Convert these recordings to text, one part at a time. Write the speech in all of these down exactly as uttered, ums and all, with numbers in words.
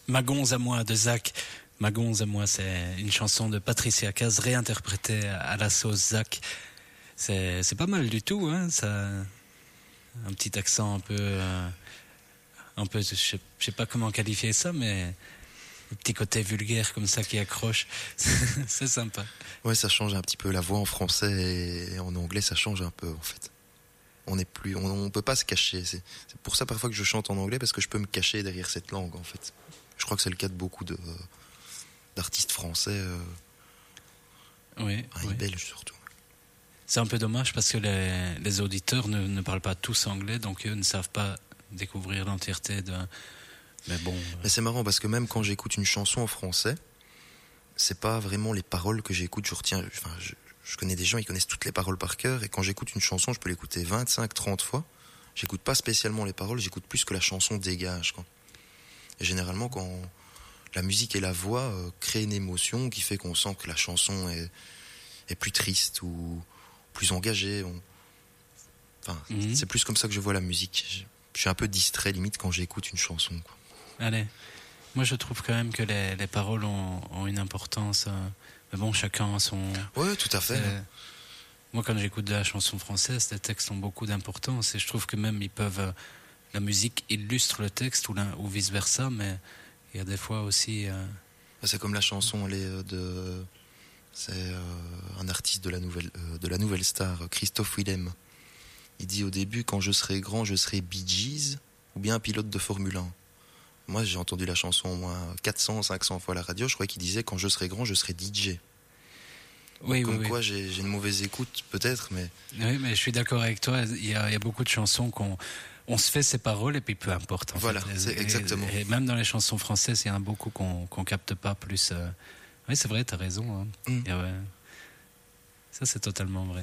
Ma gonze à moi de Zach. Ma gonze à moi, c'est une chanson de Patricia Cass réinterprétée à la sauce Zach. C'est, c'est pas mal du tout, hein. Ça, un petit accent un peu, euh, un peu, je sais, je sais pas comment qualifier ça, mais un petit côté vulgaire comme ça qui accroche. C'est sympa. Ouais, ça change un petit peu la voix en français et en anglais, ça change un peu en fait. On est plus, on, on peut pas se cacher. C'est, c'est pour ça parfois que je chante en anglais parce que je peux me cacher derrière cette langue en fait. Je crois que c'est le cas de beaucoup de euh, d'artistes français, euh, oui, et oui. belges surtout. C'est un peu dommage parce que les, les auditeurs ne, ne parlent pas tous anglais, donc eux ne savent pas découvrir l'entièreté de. Mais bon. Mais c'est marrant parce que même quand j'écoute une chanson en français, c'est pas vraiment les paroles que j'écoute. Je retiens, enfin, je, je connais des gens, ils connaissent toutes les paroles par cœur, et quand j'écoute une chanson, je peux l'écouter vingt-cinq, trente fois. J'écoute pas spécialement les paroles, j'écoute plus que la chanson dégage, quoi. Et généralement, quand la musique et la voix euh, créent une émotion qui fait qu'on sent que la chanson est, est plus triste ou plus engagée. On... Enfin, mm-hmm. C'est plus comme ça que je vois la musique. Je, je suis un peu distrait limite quand j'écoute une chanson, quoi. Allez, moi je trouve quand même que les, les paroles ont, ont une importance. Euh, mais bon, chacun a son. Oui, tout à fait. Euh, moi, quand j'écoute de la chanson française, les textes ont beaucoup d'importance et je trouve que même ils peuvent. Euh, la musique illustre le texte ou, ou vice versa, mais il y a des fois aussi. Euh... C'est comme la chanson, elle est de. C'est euh, un artiste de la nouvelle euh, de la nouvelle star, Christophe Willem. Il dit au début, quand je serai grand, je serai Bee Gees ou bien un pilote de Formule un. Moi, j'ai entendu la chanson au moins quatre cents, cinq cents fois à la radio. Je croyais qu'il disait, quand je serai grand, je serai D J. Oui, Comme oui, quoi, oui. J'ai, j'ai une mauvaise écoute, peut-être, mais... Oui, mais je suis d'accord avec toi. Il y a, il y a beaucoup de chansons qu'on on se fait ses paroles et puis peu importe. En voilà, fait. c'est et, exactement. Et même dans les chansons françaises, il y en a beaucoup qu'on qu'on capte pas plus. Euh... Oui, c'est vrai, t'as raison. Hein. Mm. Et ouais. Ça, c'est totalement vrai.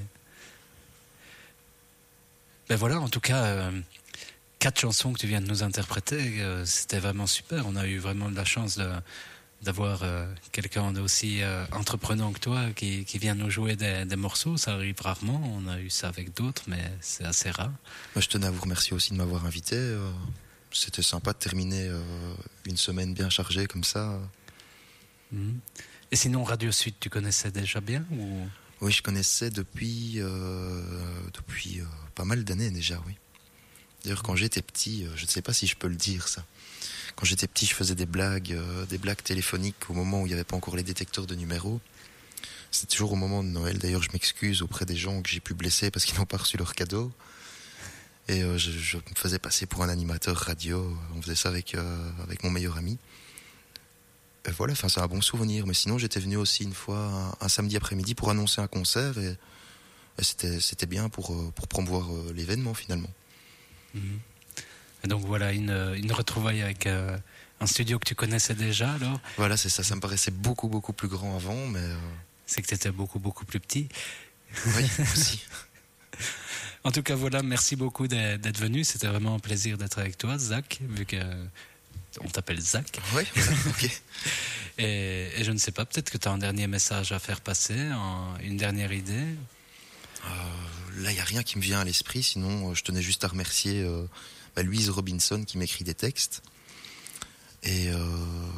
Ben voilà, en tout cas... Euh... Quatre chansons que tu viens de nous interpréter, euh, c'était vraiment super. On a eu vraiment de la chance de, d'avoir euh, quelqu'un d'aussi euh, entreprenant que toi qui, qui vient nous jouer des, des morceaux. Ça arrive rarement. On a eu ça avec d'autres, mais c'est assez rare. Moi, je tenais à vous remercier aussi de m'avoir invité. Euh, c'était sympa de terminer euh, une semaine bien chargée comme ça. Mmh. Et sinon, Radio Sud, tu connaissais déjà bien ou... Oui, je connaissais depuis, euh, depuis euh, pas mal d'années déjà, oui. D'ailleurs, quand j'étais petit, je ne sais pas si je peux le dire, ça. Quand j'étais petit, je faisais des blagues, euh, des blagues téléphoniques au moment où il n'y avait pas encore les détecteurs de numéros. C'était toujours au moment de Noël. D'ailleurs, je m'excuse auprès des gens que j'ai pu blesser parce qu'ils n'ont pas reçu leur cadeau. Et euh, je, je me faisais passer pour un animateur radio. On faisait ça avec, euh, avec mon meilleur ami. Et voilà, enfin, c'est un bon souvenir. Mais sinon, j'étais venu aussi une fois, un, un samedi après-midi, pour annoncer un concert. Et, et c'était, c'était bien pour, pour promouvoir euh, l'événement, finalement. Mmh. Et donc voilà une, une retrouvaille avec euh, un studio que tu connaissais déjà alors. Voilà, c'est ça, ça me paraissait beaucoup beaucoup plus grand avant, mais euh... c'est que tu étais beaucoup beaucoup plus petit. Oui, aussi. En tout cas voilà, merci beaucoup d'être venu, c'était vraiment un plaisir d'être avec toi Zach, vu que on t'appelle Zach. Oui, voilà, ok. et, et je ne sais pas, peut-être que tu as un dernier message à faire passer, un, une dernière idée. Euh, là, il n'y a rien qui me vient à l'esprit, sinon euh, je tenais juste à remercier euh, bah, Louise Robinson qui m'écrit des textes. Et, euh,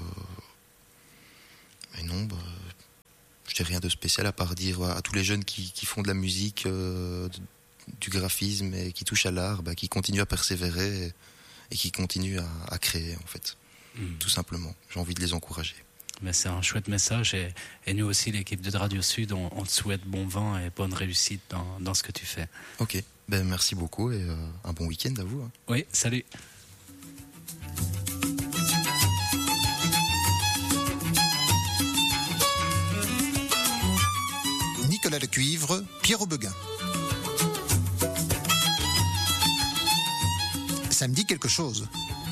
et non, bah, je n'ai rien de spécial à part dire à, à tous les jeunes qui, qui font de la musique, euh, de, du graphisme et qui touchent à l'art, bah, qui continuent à persévérer et, et qui continuent à, à créer, en fait. Mmh. Tout simplement. J'ai envie de les encourager. Mais c'est un chouette message et, et nous aussi, l'équipe de Radio Sud, on, on te souhaite bon vent et bonne réussite dans, dans ce que tu fais. Ok, ben, merci beaucoup et euh, un bon week-end à vous. Hein. Oui, salut. Nicolas Lecuivre, Pierre Aubeguin. Ça me dit quelque chose.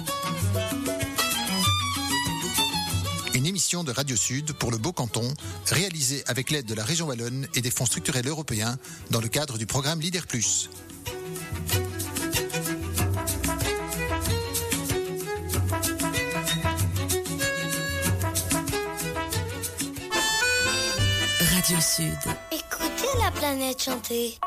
Une émission de Radio Sud pour le Beau Canton, réalisée avec l'aide de la région Wallonne et des fonds structurels européens dans le cadre du programme Leader Plus. Radio Sud. Écoutez la planète chanter.